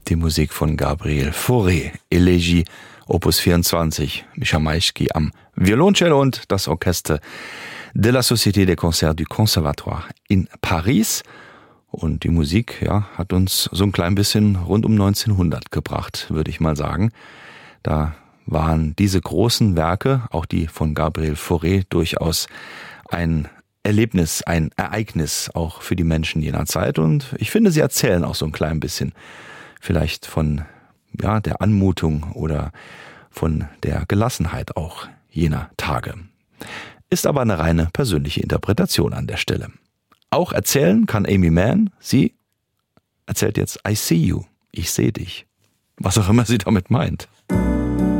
Die Musik von Gabriel Fauré, Elegie, Opus 24, Mischa Maïschki am Violoncello und das Orchester de la Société des Concerts du Conservatoire in Paris. Und die Musik, hat uns so ein klein bisschen rund um 1900 gebracht, würde ich mal sagen. Da waren diese großen Werke, auch die von Gabriel Fauré, durchaus ein Erlebnis, ein Ereignis auch für die Menschen jener Zeit. Und ich finde, sie erzählen auch so ein klein bisschen vielleicht von der Anmutung oder von der Gelassenheit auch jener Tage. Ist aber eine reine persönliche Interpretation an der Stelle. Auch erzählen kann Aimee Mann. Sie erzählt jetzt I see you, ich sehe dich. Was auch immer sie damit meint.